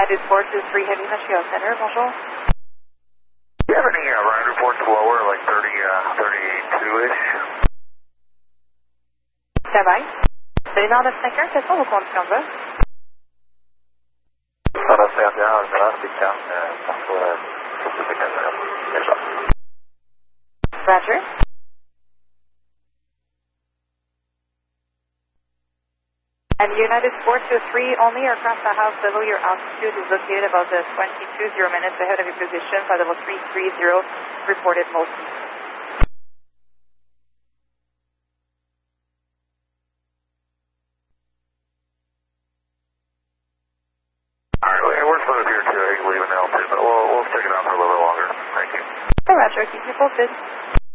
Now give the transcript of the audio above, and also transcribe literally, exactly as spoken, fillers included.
United four two three Heavy Montreal Center, bonjour. Do you have any uh, ride reports lower, like thirty, uh, thirty-two-ish? Travail. Bénédard neuf cinq un, quelles sont vos conditions de vol? Ça va faire bien, ça va, c'est calme, euh, parfois, surtout c'est quinze heures, déjà. Roger. And United four two three, only aircraft that have below your altitude is located about the twenty-two zero minutes ahead of your position by level three three zero, reported most. Alright, well, we're supposed here too, I can leave an altitude, but we'll, we'll stick it out for a little bit longer. Thank you. Hey, Roger, keep me posted.